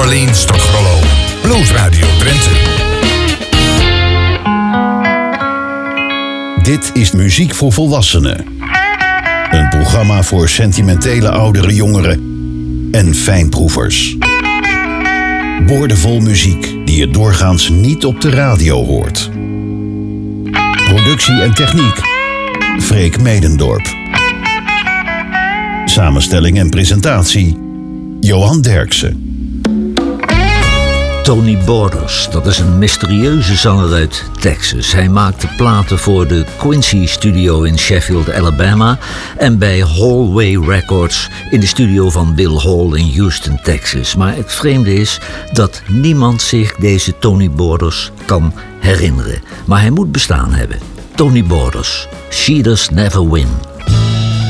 Orleans tot Grollo. Blues Radio Drenthe. Dit is Muziek voor Volwassenen. Een programma voor sentimentele oudere jongeren en fijnproevers. Boordevol muziek die je doorgaans niet op de radio hoort. Productie en techniek, Freek Medendorp. Samenstelling en presentatie, Johan Derksen. Tony Borders, dat is een mysterieuze zanger uit Texas. Hij maakte platen voor de Quincy Studio in Sheffield, Alabama en bij Hallway Records in de studio van Bill Hall in Houston, Texas. Maar het vreemde is dat niemand zich deze Tony Borders kan herinneren. Maar hij moet bestaan hebben. Tony Borders, She Does Never Win.